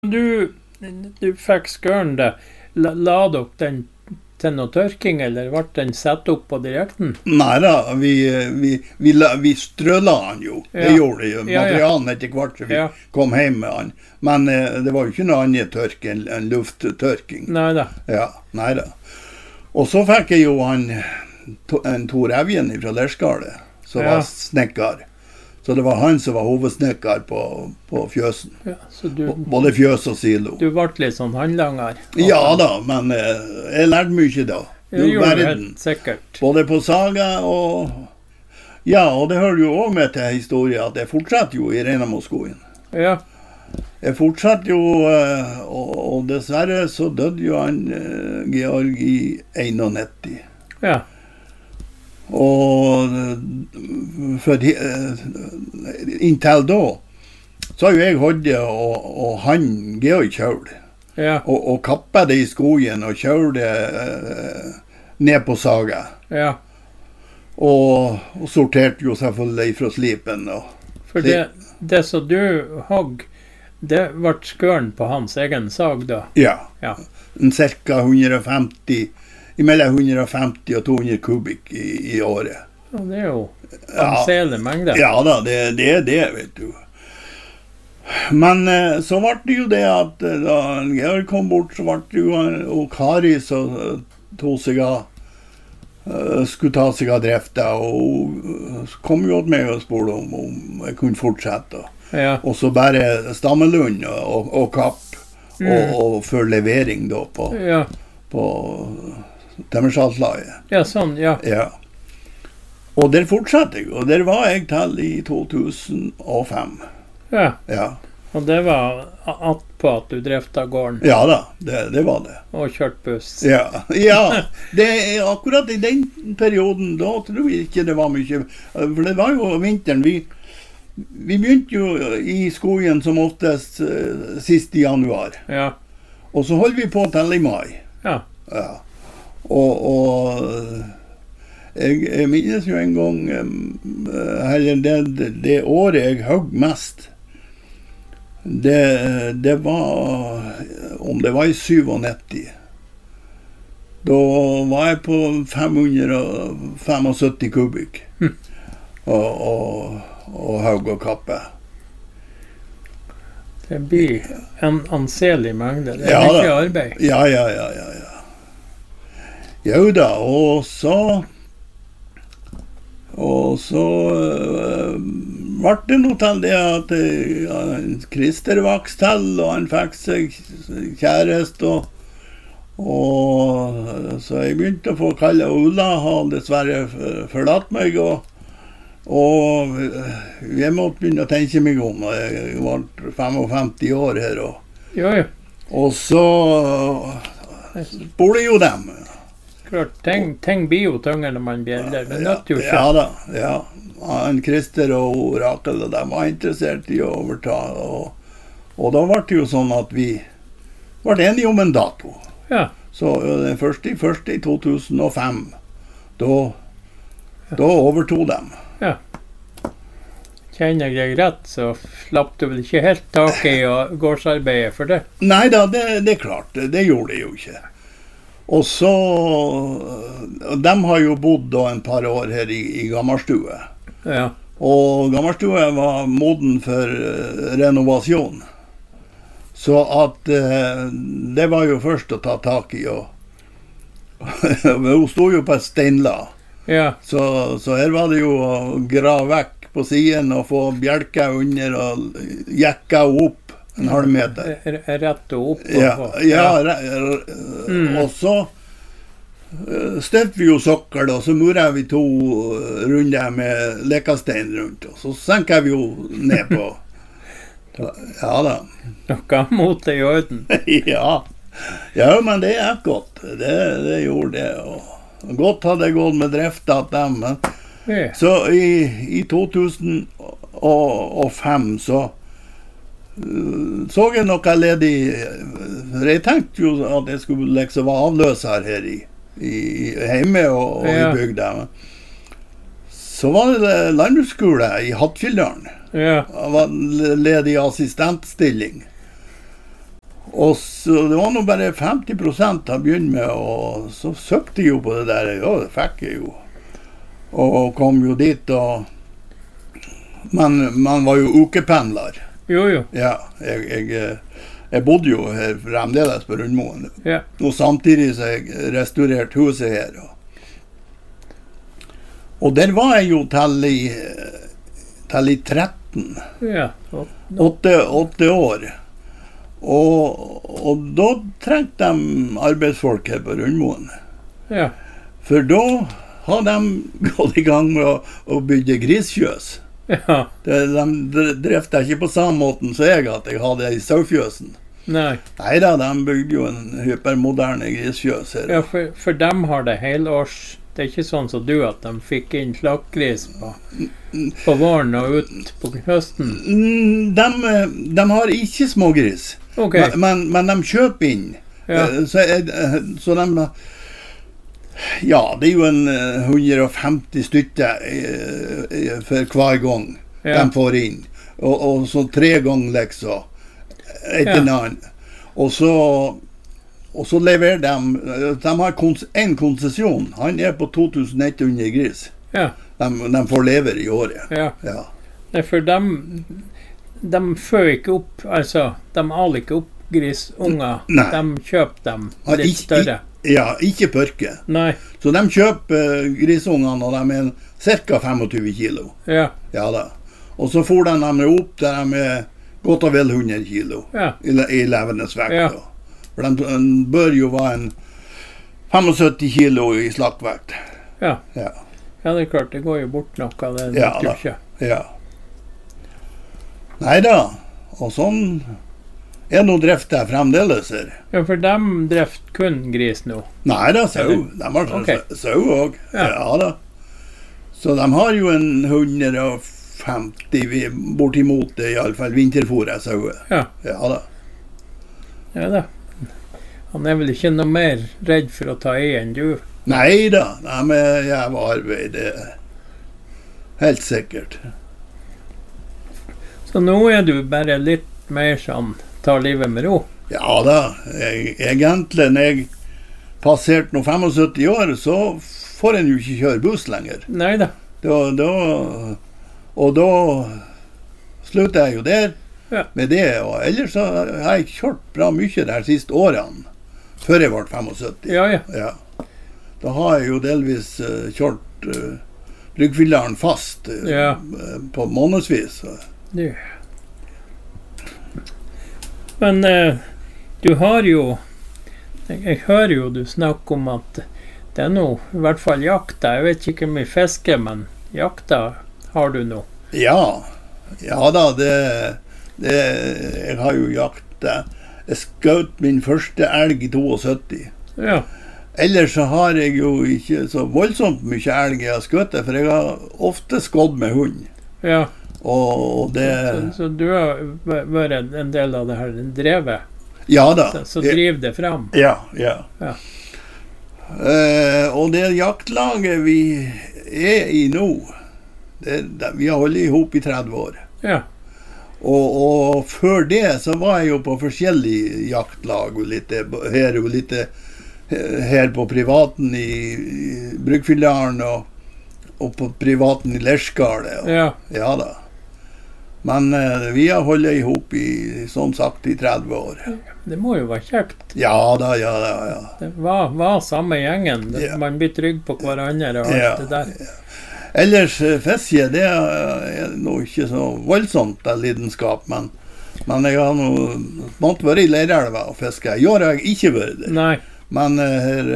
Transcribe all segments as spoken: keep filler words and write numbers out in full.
Du, du fikk skøren det. La, la dere den til noe tørking, eller ble den satt opp på direkten? Nei da, vi, vi, vi, la- vi strøla han jo. Det Ja. gjorde det jo. Ja, ja. Materialen etter hvert så vi Ja. kom hjem med han. Men eh, det var jo ikke noe annet tørk enn enn lufttørking. Nei da. Ja, nei da. Og så fikk jeg jo han, to, en Tor Evjen fra Lerskallet, som Ja. var snekker. Så det var han som var hovedsnekker på, på fjøsen. Ja, så du, B- Både fjøs og silo. du ble litt sånn håndlanger? Ja da, men eh, jeg lærte mye da. Det Jo, gjorde du verden. helt sikkert. Både på saga og... Ja, og det hører jo også med til historien at jeg fortsatte jo i Reinamoskogen. Ja, Jeg fortsatte jo, eh, og, og dessverre så døde jo han eh, Georg i nittién. ja, Og eh, for de, eh, inntil da, så har jo jeg hodde og, og han Georg kjøl. ja, Og, og kappet det i skogen og kjørte eh, ned på saga. ja. Og, og sorterte jo selvfølgelig fra slipen. Og, For det, det som du hogg, det ble skøren på hans egen sag da? ja, Ja, en cirka hundre og femti, mellom hundre og femti og to hundre kubikk i, i året. og det er jo Ja. anselig mengde. Ja da, det, det er det, vet du. Men eh, så ble det jo det at eh, da Georg kom bort, så ble det jo han og Kari som eh, tog seg av, eh, skulle ta seg av drifta, og hun eh, kom jo til meg og spurte om, om jeg kunne fortsette. Ja, Og så bare Stammelund og, og, og Kapp, Mm. og, og for levering da på, ja, på Temmersalslaget. ja sånn, ja. Ja. Og der fortsatte jeg, og der var jeg til i to tusen og fem. Ja, Ja, og det var attpå at du drefta gården ja da, det, det var det. og kjørte buss. Ja, ja, det er akkurat i den perioden, da tror jeg ikke det var mye, for det var jo vinteren, vi, vi begynte jo i skogen som oftest uh, sist i januar, Ja, og så holdt vi på til i mai. ja, Ja. Og, og jeg, jeg minnes jo en gang, um, eller det, det, det året jeg høgg mest, det, det var, om det var i nittién. Da var jeg på fem hundre og syttifem kubikk. Hm. Og, og, og høgg og kappe. det blir en anselig mengde. Det er Ja, mye da. arbeid. Ja, ja, ja, ja, ja. Jo da, og så Og så øh, ble det noe til det at øh, ja, Christer vokste til, og han fikk seg kjæreste, og, og så jeg begynte å få kalle Ulla, har dessverre f- forlatt meg, og, og øh, jeg måtte begynne å tenke meg om, og jeg ble femtifem år her, og, Jo, jo. og så bor det jo dem. Klart, ting, ting blir jo tyngre når man bjeller. Det nøtter jo ikke. Ja da, ja. Han Christer og Rakel og de var interessert i å overta, og, og da ble det jo sånn at vi ble enige om en dato. Ja, Så ø, den første i første i to tusen og fem, da, da overtog de. ja. Kjenner jeg deg rett, så slapp du vel ikke helt tak i å- gårdsarbeidet for det? Nei da, det, det er klart, det, det gjorde det jo ikke. Og så, de har jo bodd da en par år her i, i Gammelstue. Ja, Og Gammelstue var moden for eh, renovasjon. Så at eh, det var jo først å ta tak i. Og hun sto jo på et steinla. ja, Så, så her var det jo å grave vekk på siden og få bjelker under og jekka opp en halv meter. r- rett og opp. Og Ja, på. ja, re- re- Mm. og så uh, støtte vi jo sokkel, og så muret vi to eh, runder med lekastein rundt, og så senket vi jo ned på. Ja da. Noe mot det i orden. Ja. Ja, men det er godt. Det, det gjorde det. Og godt hadde det gått med drifta til dem. Men Ja, så i, i to tusen og fem så uh, så jeg noe ledig. For jeg tenkte jo at jeg skulle liksom være avløser her i, i hjemme og, og Ja. i bygda. Så var det landbruksskole i Hattfjelldalen. ja, Jeg var ledig assistentstilling. Og så det var nå bare femti prosent jeg begynte med, og så søkte jeg jo på det der. Ja, det fikk jeg jo. Og kom jo dit, og Men man var jo ukependler. Jo, jo. Ja, jeg, jeg, jeg bodde jo her fremdeles på Rundmoen. Ja. Og samtidig så jeg restaurert huset her. Og, og der var jeg jo til i, til i tretten. Ja. Åtte, åtte år. Og, og da trengte de arbeidsfolk her på Rundmoen. Ja. For da hadde de gått i gang med å, å bygge griskjøs. Ja. De, de drev det ikke på samme måten som jeg, at jeg hadde i sauefjøsen. Nei. Neida, de bygde jo en hypermoderne griskjøs her. Ja, for, for dem har det helårs. Det er ikke sånn som du, at de fikk inn slaktgris på, på våren og ut på høsten. De, de har ikke smågris, Ok. men, men, men de kjøper inn. Ja. Så, jeg- så de Ja, det er jo en eh, hundre og femti stykker eh, eh, for hver gang Ja. de får inn. Og, og så tre ganger liksom. Etter Ja. en annen. Og så, og så leverer de De har kons, en konsesjon. Han er på to tusen ett hundre gris. Ja. De, de får lever i året. Ja. Ja. Nei, for dem De føder ikke opp, altså, de aler ikke opp grisunger. Nei. De kjøper dem Ja, litt ikke- større. Ja, ikke pørke. Nei. Så de kjøper uh, grisungene, og de er ca. tjuefem kilo. Ja. Ja da. Og så får de dem opp der de er godt og vel hundre kilo Ja. i, le- i levende vekt. Ja. Da. For de, de bør jo være en syttifem kilo i slaktvekt. Ja. Ja. Ja, det er klart, det går jo bort noe av det. Ja, vet du da. ikke. Ja. Nei da. Og sånn er nå drift der fremdeles her. Ja, for dem dreft kun gris nå. Nei da, sau. De har Ok. sau òg. Ja. Ja. Da. Så de har jo en hundre og femti vi- bortimot det, iallfall vinterfôret sauer. Ja. Ja da. Ja da. Han er vel ikke noe mer redd for å ta i enn du? Nei da, de er jævla arbeid, det er helt sikkert. Så nå er du bare litt mer sånn, tar livet med ro. Ja da, jeg, egentlig når jeg passerte nå syttifem år, så får en jo ikke kjøre buss lenger. Nei da. Da, da, og da slutter jeg jo der Ja. med det, og ellers så har jeg kjørt bra mye de her siste årene, før jeg ble syttifem. Ja, ja. Ja. Da har jeg jo delvis uh, kjørt uh, Bryggfyllaren fast uh, Ja. på månedsvis. så. Du. Men eh, du har jo jeg, jeg hører jo du snakke om at det er nå i hvert fall jakta. Jeg vet ikke mye fiske, men jakta har du nå. Ja, ja da, det, det Jeg har jo jakta. Jeg skjøt min første elg i syttito. Ja. Ellers så har jeg jo ikke så voldsomt mye elg jeg har skutt, for jeg har ofte skådd med hund. Ja. Og det Så, så du har væ- vært en del av det her drevet, Ja da. så, så driver det fram. Ja, ja. Ja. Eh, og det jaktlaget vi er i nå, det, det, vi har holdt i hop i tretti år. Ja. Og, og før det så var jeg jo på forskjellige jaktlag, og litt her og litt her på privaten i, i Bryggfyllaren, og, og på privaten i Lerskalet. og- Ja. Ja da. Men eh, vi har holdt i hop i, som sagt, i tretti år. Det må jo være kjekt. Ja da, ja da, ja. Det var, var samme gjengen. Det, Ja. Man blir trygg på hverandre og alt Ja. det der. Ellers eh, fiske, det er nå ikke så voldsomt av lidenskap, men, men jeg har nå måttet være i Leirelva og fiske. I år har jeg ikke vært der. Nei. Men eh, her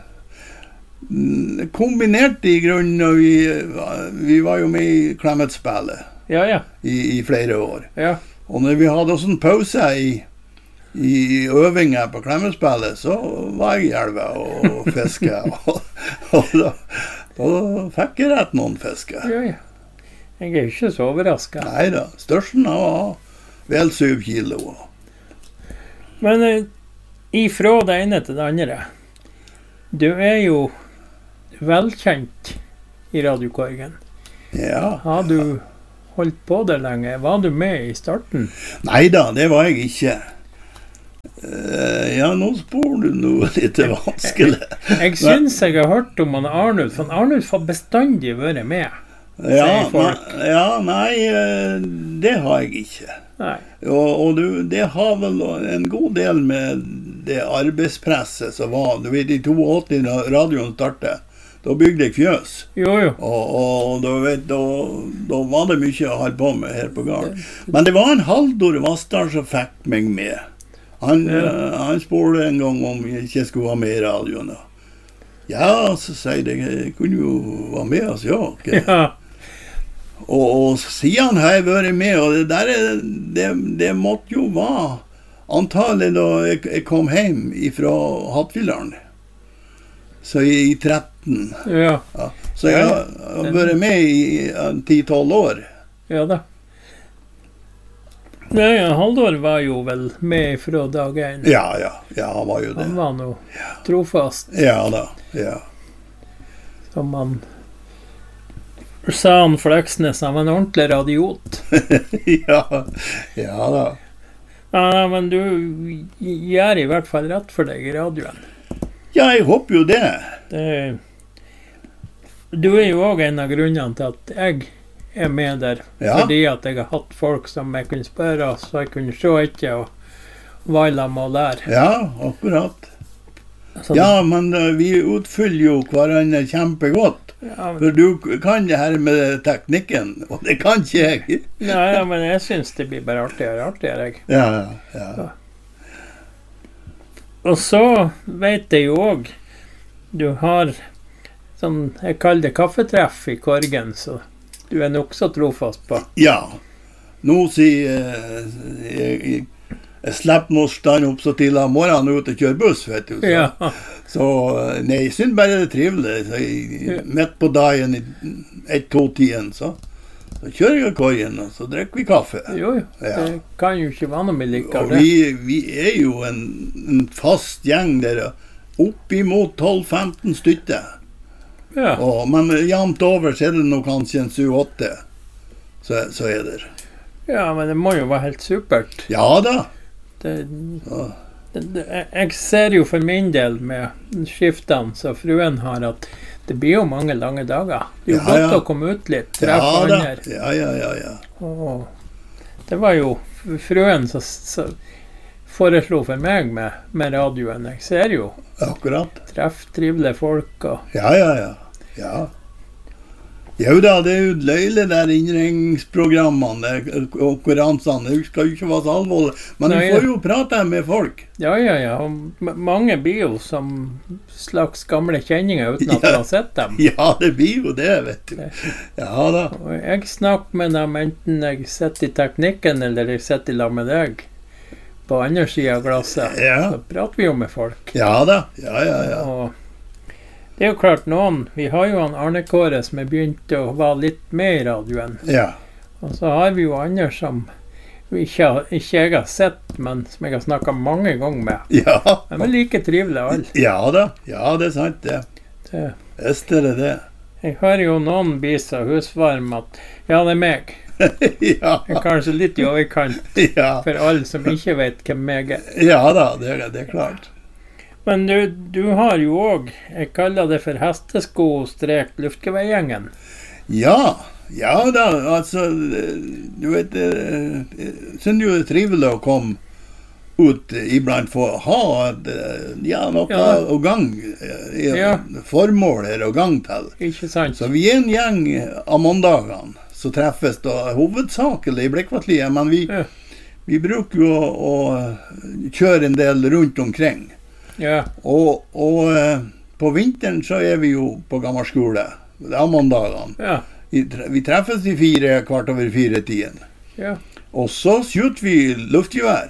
eh, kombinerte i grunnen, og vi, vi var jo med i Klemetsspillet Ja, ja. i, i flere år. Ja. Og når vi hadde også en pause i, i øvinger på Klemetsspillet, så var jeg i elva og fiske. og, og da, da fikk jeg rett noen fisker. ja, ja. Jeg er ikke så overraska. Nei da, størsten var vel syv kilo. Men eh, ifra det ene til det andre. Du er jo velkjent i Radiokorgen. Ja. Har du holdt på det lenge? Var du med i starten? Nei da, det var jeg ikke. Eh, Ja, nå spør du noe litt vanskelig. Jeg syns jeg har hørt om han Arnulf. Han Arnulf har bestandig vært med. Ja, sier folk. nei, ja, nei, eh, det har jeg ikke. Nei. Og, og du, det har vel en god del med det arbeidspresset som var. Du vet, i åttito da radioen startet, da bygde jeg fjøs. Jo, jo. Og, og da, vet, da, da var det mye å holde på med her på gården. Men det var en Haldor Vassdal som fikk meg med. Han, Ja. eh, han spurte en gang om jeg ikke skulle være med i radioen. da. Ja, så sier jeg, jeg kunne jo være med, altså, ja. ok. Ja. Og, og siden har jeg vært med, og det der er- det, det måtte jo være antagelig da jeg, jeg kom hjem fra Hattfjelldalen. Så i tretten. Ja. Ja. Så jeg har har vært med i ti tolv år. Ja da. Nei, Haldor var jo vel med fra dag én. Ja, ja. Ja, han var jo det. Han var nå trofast, Ja da. Ja. som han sa han Fleksnes. Han var en ordentlig radiot. ja. Ja da. Ja, men du gjør i hvert fall rett for deg i radioen. Ja, jeg håper jo det. Det, du er jo òg en av grunnene til at jeg er med der. Ja. Fordi at jeg har hatt folk som jeg kunne spørre, så jeg kunne se etter og være sammen med og lære. Ja, akkurat. Så Ja, men eh, vi utfyller jo hverandre kjempegodt. det- ja, men, For du kan det her med teknikken, og det kan ikke jeg. nei, ja, men jeg syns det blir bare artigere og artigere. Jeg. Ja, ja, ja. Og så vet jeg jo òg du har sånn, jeg kaller det kaffetreff i Korgen, så du er nokså trofast på. Ja. Nå sier eh, jeg, jeg, jeg slipper nå stand opp så tidlig om morgenen ut og kjøre buss, vet du. Så, Ja, så eh, nei, jeg synes bare det er trivelig. Så jeg, midt på dagen i ett-to-tiden, så, så kjører jeg Korgen, og så drikker vi kaffe. jo, jo. Ja. Det kan jo ikke være noe med like av Og det. vi, vi er jo en, en fast gjeng der, opp imot tolv femten stykker. Ja. Og, men jevnt over så er det nok kanskje en syv-åtte. Så, så er det. ja, men det må jo være helt supert. Ja da. Det, Ja. det, det, jeg ser jo for min del med skiftene som fruen har, at det blir jo mange lange dager. Det er jo Ja, godt ja. å komme ut litt, treffe Ja da. andre. Ja, ja, ja, ja. Og det var jo fruen som som foreslo for meg med, med radioen. Jeg ser jo, Akkurat. treff trivelige folk og Ja, ja, ja. Ja. Jo da, det er jo løyelig der innringningsprogrammene, der konkurransene. Det skal jo ikke være så alvorlig. Men Nei, du får jo prate med folk. Ja, ja, ja. Og m- mange blir jo som slags gamle kjenninger uten at Ja. du har sett dem. Ja, det blir jo det, vet du. Ja da. Og jeg snakker med dem enten jeg sitter i teknikken eller jeg sitter i lag med deg på andre siden av glasset. Ja. Så prater vi jo med folk. Ja da. Ja, ja, ja. Og det er jo klart noen, vi har jo han Arne Kåre som er begynt å være litt med i radioen. Ja. Og så har vi jo andre som vi ikke, har, ikke jeg har sett, men som jeg har snakket mange ganger med. Ja. De er like trivelige alle. Ja da. Ja, det er sant det. Det, Visst er det det. jeg hører jo noen bli så husvarm at ja, det er meg. ja. Jeg er kanskje litt i overkant Ja. for alle som ikke vet hvem jeg er. Ja da, det, er- det er klart. Men du, du har jo òg, jeg kaller det for hestesko-strek-luftgeveigjengen. Ja. Ja da, altså du vet, eh, jeg synes jo det er trivelig å komme ut iblant for å ha et, eh, ja, noe Ja. å gang eh, Ja. formål her å gang til. Ikke sant? Så vi er en gjeng av mandagene som treffes da hovedsakelig i Blikkvatliet, men vi, Ja. vi bruker jo å, å kjøre en del rundt omkring. Ja, Og, og eh, på vinteren så er vi jo på gammel skole. Det er mandagene. ja, Vi, tre- vi treffes i fire, kvart over fire-tiden. ja, Og så skyter vi luftgevær.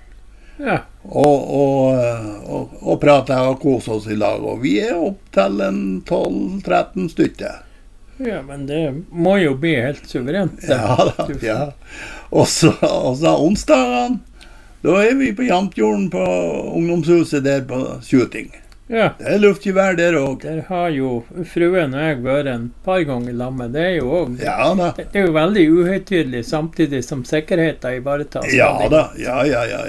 ja. Og, og, eh, og, og prater og koser oss i lag. Og vi er opp til en tolv tretten stykker. Ja, men det må jo bli helt suverent. det. Ja da, Du- ja. Og så, og så onsdagene, da er vi på Jamtjorden på ungdomshuset der på shooting. Ja, Det er luftgevær der òg. der har jo fruen og jeg vært en par ganger sammen. Det er jo òg Ja da. Det er jo veldig uhøytidelig, samtidig som sikkerheten ivaretas. Ja veldig da. godt. Ja, ja, ja. ja.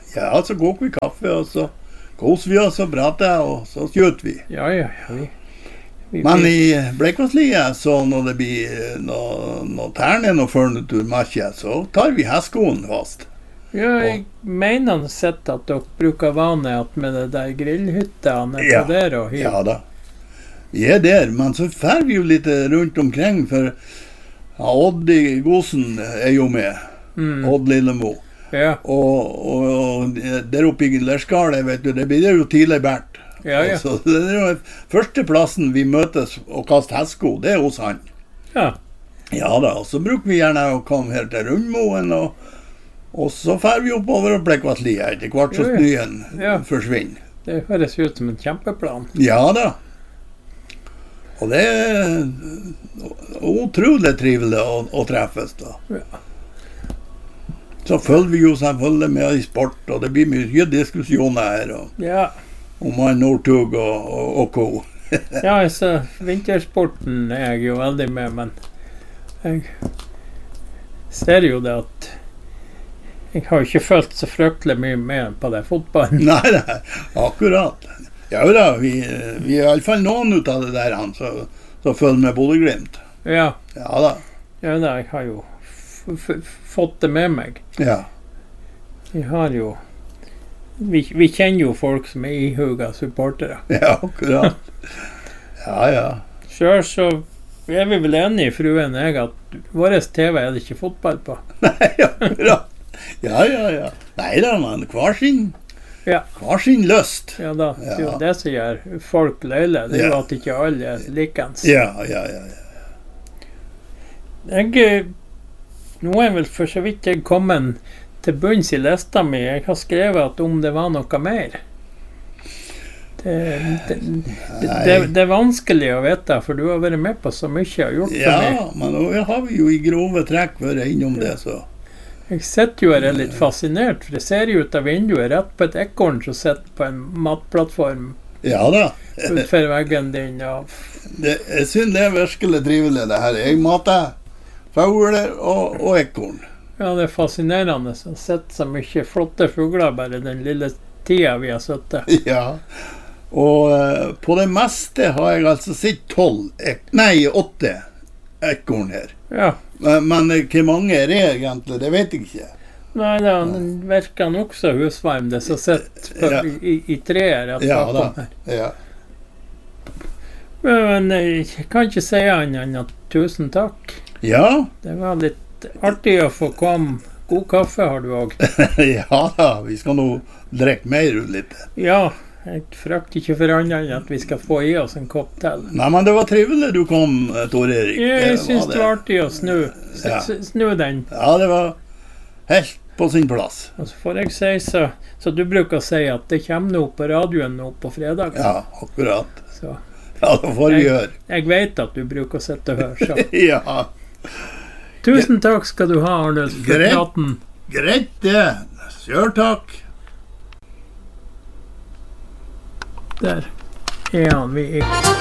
Ja, så koker vi kaffe, og så koser vi oss og prater, og så skjøter vi. Ja, ja, ja. Vi, vi, Men vi, i Bleikvassliet, så når det blir noe, noe terne, noe førneturmarkje, så tar vi hestskoen fast. ja, jeg mener sett at dere bruker vane at med det der grillhytta nede Ja. der og hit. Ja da. Vi er der, men så fer vi jo litt rundt omkring, for ja, Odd i Gosen er jo med. Mm. Odd Lillemo. Ja, Og, og, og der oppe i Lerskalet, vet du, det blir det jo tidlig bært. ja, ja. Altså, det er jo første plassen vi møtes og kaster hestsko, det er hos han. ja. Ja da, og så bruker vi gjerne å komme her til Rundmoen, og, og så fer vi oppover og Bleikvassliet etter hvert så Jo, ja. snøen Ja. forsvinner. Det høres ut som en kjempeplan. Ja da. Og det er utrolig trivelig å, å treffes da. Ja. Så følger vi jo selvfølgelig med i sport, og det blir mye diskusjoner her og, Ja, om han Northug og, og, og co. ja altså, vintersporten er jeg jo veldig med, men jeg ser jo det at jeg har jo ikke følt så fryktelig mye med på det fotballen. Nei, nei, akkurat. Ja da, vi, vi er i alle fall noen ut av det der, han, så, så følger med Bodø/Glimt. Ja, Ja da. ja da, jeg har jo f f fått det med meg. Ja. Vi har jo vi, vi kjenner jo folk som er ihuga supportere. Ja, akkurat. Ja, ja. Sjøl så er vi vel enige, fruen og jeg, at vår T V er det ikke fotball på. Nei, akkurat. Ja, ja, ja. Nei da, men hver sin, Ja. hver sin lyst. Ja da, det er jo Ja. det som gjør folk løyle. Det er jo Ja. at ikke alle er likens. Ja, ja, ja. ja. Jeg, eh, nå er jeg vel for så vidt jeg kommet til bunns i lista mi. Jeg har skrevet at om det var noe mer. Det, det, det, det, det er vanskelig å vite, for du har vært med på så mye og gjort for meg. Ja, men nå har vi jo i grove trekk vært innom det, så. Jeg sitter jo her og er litt fascinert, for det ser jo ut av vinduet rett på et ekorn som sitter på en matplattform Ja da. utenfor veggen din. Og Det, jeg synes det er virkelig trivelig det her. Jeg mater fugler og, og ekorn. ja, det er fascinerende å sette så mye flotte fugler bare den lille tida vi har sittet. Ja. Og eh, på det meste har jeg altså sett tolv, ek nei, åtte ekorn her. Ja. Men, men eh, hvor mange er det egentlig, det vet jeg ikke. Nei da, den virker nok så husvarm, det som sitter på- Ja. i, i treet rett Ja da. bakom her. Ja. Men jeg kan ikke si annet enn at tusen takk. Ja, Det var litt artig å få komme. God kaffe har du òg. ja da, vi skal nå drikke mer litt. Ja, jeg frykter ikke for annet enn at vi skal få i oss en kopp til. Nei, men det var trivelig du kom, Tor Erik. Jeg Det syns var det var artig å snu, s- Ja. s- snu den. Ja, det var helt på sin plass. Og så får jeg si så, så du bruker å si at det kommer noe på radioen nå på fredag. Ja, akkurat. Så Ja, det får vi gjøre. jeg vet at du bruker å sitte og høre. Så. Ja, Tusen takk skal du ha, Arnulf, for Greit. praten. greit det. Kjør takk. Der er han. Vi er